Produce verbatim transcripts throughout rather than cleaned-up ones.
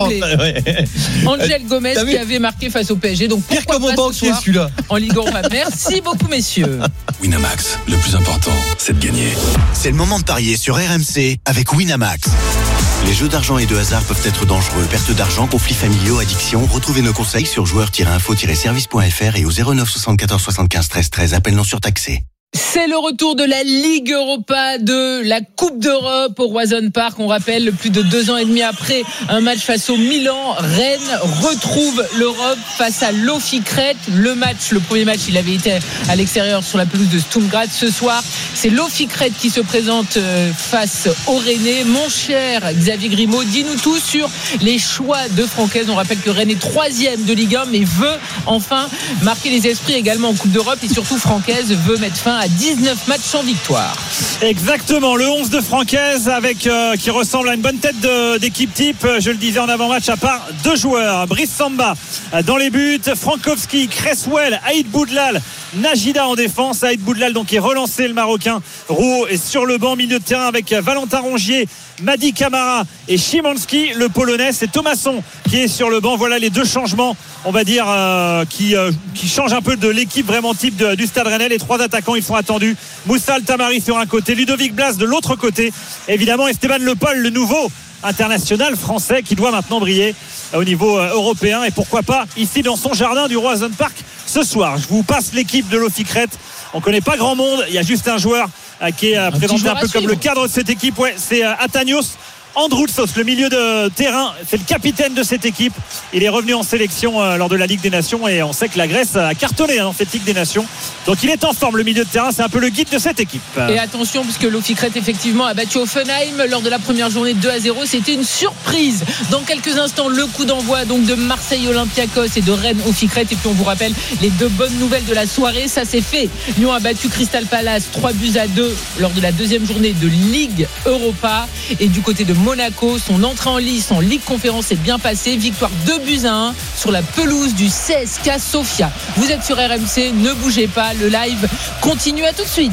Angel, ouais. Angel Gomez qui avait marqué face au P S G. Donc pire que mon banquier celui-là. En Ligue Europa. Merci beaucoup messieurs. Winamax, le plus important, c'est de gagner. C'est le moment de parier sur R M C avec Winamax. Les jeux d'argent et de hasard peuvent être dangereux. Perte d'argent, conflits familiaux, addiction. Retrouvez nos conseils sur joueurs tiret info tiret service point f r et au zéro neuf soixante-quatorze soixante-quinze treize treize. Appel non surtaxé. C'est le retour de la Ligue Europa, de la Coupe d'Europe au Roison Park. On rappelle, plus de deux ans et demi après un match face au Milan, Rennes retrouve l'Europe face à l'Ofikret. Le match, le premier match, il avait été à l'extérieur sur la pelouse de Sturm Graz. Ce soir, c'est l'Ofikret qui se présente face au Rennais. Mon cher Xavier Grimaud, dis-nous tout sur les choix de Francaise. On rappelle que Rennes est troisième de Ligue un, mais veut enfin marquer les esprits également en Coupe d'Europe. Et surtout, Francaise veut mettre fin à dix-neuf matchs sans victoire. Exactement, le onze de Francaise avec euh, qui ressemble à une bonne tête de, d'équipe type. Je le disais en avant-match, à part deux joueurs, Brice Samba dans les buts, Frankowski, Cresswell, Aïd Boudlal, Najida en défense. Aïd Boudlal donc est relancé, le Marocain. Rouault est sur le banc, milieu de terrain avec Valentin Rongier, Madi Camara et Szymanski. Le Polonais, c'est Thomasson qui est sur le banc. Voilà les deux changements, on va dire, euh, qui, euh, qui changent un peu de l'équipe vraiment type de, du Stade Rennais. Les trois attaquants, ils sont attendus. Moussa Altamari sur un côté, Ludovic Blas de l'autre côté. Évidemment, Esteban Le Paul, le nouveau international français qui doit maintenant briller au niveau européen et pourquoi pas ici dans son jardin du Roison Park ce soir. Je vous passe l'équipe de l'Ofikret. On connaît pas grand monde, il y a juste un joueur qui est un présenté un peu comme le cadre de cette équipe. Ouais, c'est Atanios Androutsos, le milieu de terrain, c'est le capitaine de cette équipe. Il est revenu en sélection euh, lors de la Ligue des Nations et on sait que la Grèce a cartonné hein, dans cette Ligue des Nations. Donc il est en forme, le milieu de terrain, c'est un peu le guide de cette équipe. Et attention, puisque l'Ofikret effectivement a battu Offenheim lors de la première journée deux à zéro. C'était une surprise. Dans quelques instants, le coup d'envoi donc de Marseille Olympiakos et de Rennes Ofikret. Et puis on vous rappelle les deux bonnes nouvelles de la soirée. Ça c'est fait. Lyon a battu Crystal Palace trois buts à deux lors de la deuxième journée de Ligue Europa. Et du côté de Monaco, son entrée en lice en Ligue Conférence est bien passée. Victoire deux buts à un sur la pelouse du C S K Sofia. Vous êtes sur R M C, ne bougez pas, le live continue. À tout de suite.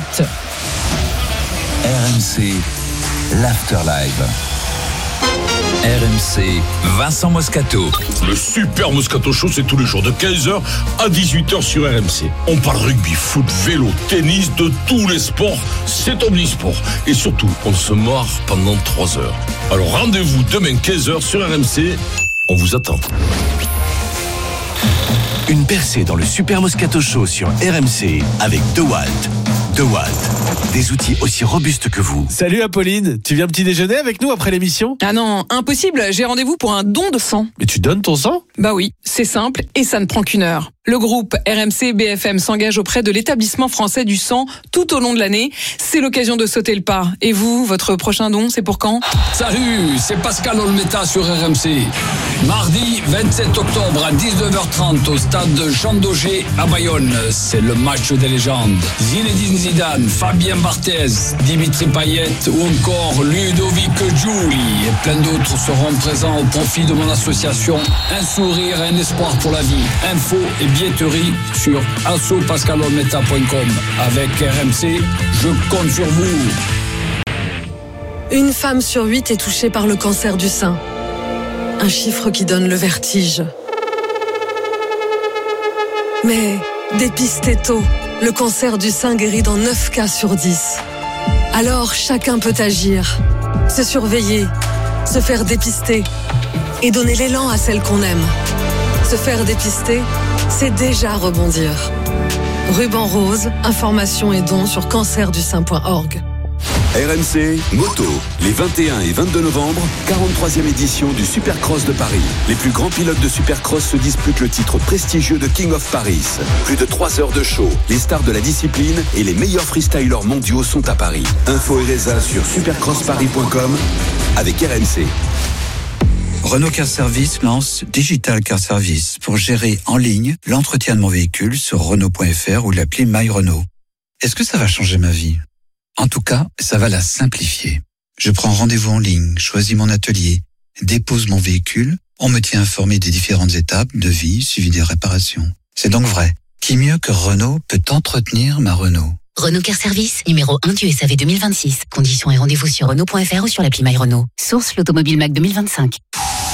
R M C, l'Afterlive. R M C, Vincent Moscato. Le Super Moscato Show, c'est tous les jours de quinze heures à dix-huit heures sur R M C. On parle rugby, foot, vélo, tennis, de tous les sports. C'est omnisport. Et surtout, on se marre pendant trois heures. Alors rendez-vous demain quinze heures sur R M C. On vous attend. Une percée dans le Super Moscato Show sur R M C avec DeWalt. DeWalt, des outils aussi robustes que vous. Salut Apolline, tu viens petit déjeuner avec nous après l'émission ? Ah non, impossible, j'ai rendez-vous pour un don de sang. Mais tu donnes ton sang ? Bah oui, c'est simple et ça ne prend qu'une heure. Le groupe R M C B F M s'engage auprès de l'établissement français du sang tout au long de l'année. C'est l'occasion de sauter le pas. Et vous, votre prochain don, c'est pour quand ? Salut, c'est Pascal Olmeta sur R M C. Mardi vingt-sept octobre à dix-neuf heures trente au stade Jean Daugé à Bayonne. C'est le match des légendes. Zinedine Zidane, Fabien Barthez, Dimitri Payet ou encore Ludovic Giuli et plein d'autres seront présents au profit de mon association Un sourire et un espoir pour la vie. Info et billetterie sur asso pascal olmeta point com. Avec R M C, je compte sur vous. Une femme sur huit est touchée par le cancer du sein. Un chiffre qui donne le vertige. Mais dépistez tôt, le cancer du sein guérit dans neuf cas sur dix. Alors chacun peut agir, se surveiller, se faire dépister et donner l'élan à celle qu'on aime. Se faire dépister, c'est déjà rebondir. Ruban rose, informations et dons sur cancer du sein point org. R M C, moto, les vingt et un et vingt-deux novembre, quarante-troisième édition du Supercross de Paris. Les plus grands pilotes de Supercross se disputent le titre prestigieux de King of Paris. Plus de trois heures de show, les stars de la discipline et les meilleurs freestylers mondiaux sont à Paris. Info et résa sur supercross paris point com avec R M C. Renault Car Service lance Digital Car Service pour gérer en ligne l'entretien de mon véhicule sur renault point f r ou l'appli My Renault. Est-ce que ça va changer ma vie ? En tout cas, ça va la simplifier. Je prends rendez-vous en ligne, choisis mon atelier, dépose mon véhicule, on me tient informé des différentes étapes, devis, suivi des réparations. C'est donc vrai. Qui mieux que Renault peut entretenir ma Renault ? Renault Car Service, numéro un du S A V deux mille vingt-six. Conditions et rendez-vous sur renault point f r ou sur l'appli My Renault. Source l'Automobile Mac deux mille vingt-cinq.